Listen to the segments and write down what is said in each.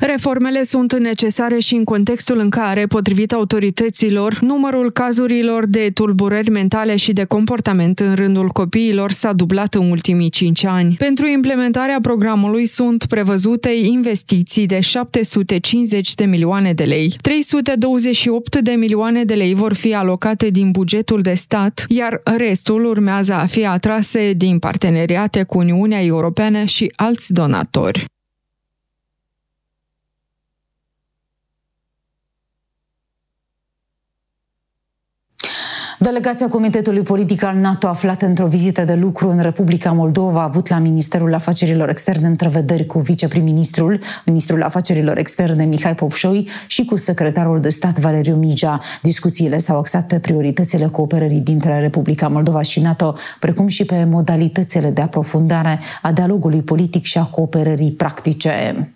Reformele sunt necesare și în contextul în care, potrivit autorităților, numărul cazurilor de tulburări mentale și de comportament în rândul copiilor s-a dublat în ultimii 5 ani. Pentru implementarea programului sunt prevăzute investiții de 750 de milioane de lei. 328 de milioane de lei vor fi alocate din bugetul de stat, iar restul urmează a fi atrase din parteneriate cu Uniunea Europeană și alți donatori. Delegația Comitetului Politic al NATO, aflată într-o vizită de lucru în Republica Moldova, a avut la Ministerul Afacerilor Externe întrevederi cu ministrul Afacerilor Externe Mihai Popșoi și cu secretarul de stat Valeriu Migea. Discuțiile s-au axat pe prioritățile cooperării dintre Republica Moldova și NATO, precum și pe modalitățile de aprofundare a dialogului politic și a cooperării practice.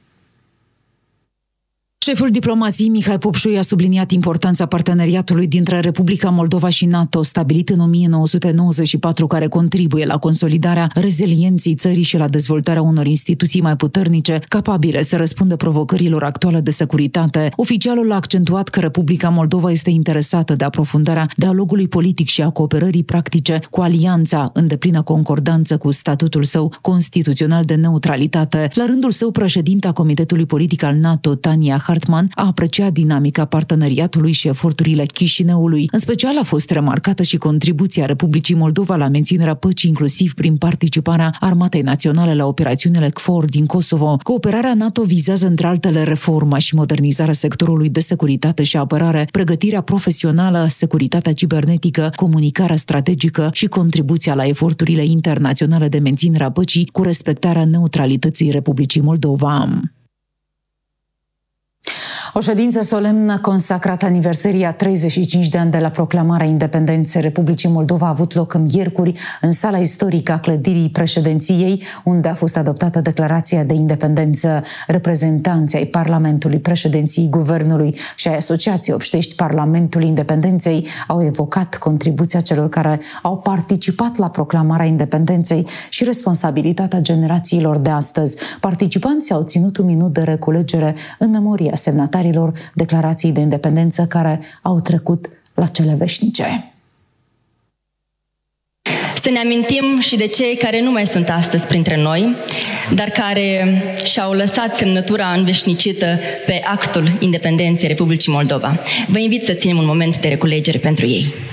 Șeful diplomației Mihai Popșoi a subliniat importanța parteneriatului dintre Republica Moldova și NATO, stabilit în 1994, care contribuie la consolidarea rezilienței țării și la dezvoltarea unor instituții mai puternice, capabile să răspundă provocărilor actuale de securitate. Oficialul a accentuat că Republica Moldova este interesată de aprofundarea dialogului politic și a cooperării practice cu alianța, în deplină concordanță cu statutul său constituțional de neutralitate. La rândul său, președinta Comitetului Politic al NATO, Tania Hartman, a apreciat dinamica parteneriatului și eforturile Chișinăului. În special a fost remarcată și contribuția Republicii Moldova la menținerea păcii, inclusiv prin participarea Armatei Naționale la operațiunile KFOR din Kosovo. Cooperarea NATO vizează, între altele, reforma și modernizarea sectorului de securitate și apărare, pregătirea profesională, securitatea cibernetică, comunicarea strategică și contribuția la eforturile internaționale de menținere a păcii cu respectarea neutralității Republicii Moldova. O ședință solemnă consacrată aniversării a 35 de ani de la proclamarea independenței Republicii Moldova a avut loc miercuri în sala istorică a clădirii președinției, unde a fost adoptată declarația de independență. Reprezentanții ai Parlamentului, președinției, Guvernului și ai Asociației Obștești Parlamentului Independenței au evocat contribuția celor care au participat la proclamarea independenței și responsabilitatea generațiilor de astăzi. Participanții au ținut un minut de reculegere în memoria semnatarilor declarației de independență care au trecut la cele veșnice. Să ne amintim și de cei care nu mai sunt astăzi printre noi, dar care și-au lăsat semnătura înveșnicită pe actul independenței Republicii Moldova. Vă invit să ținem un moment de reculegere pentru ei.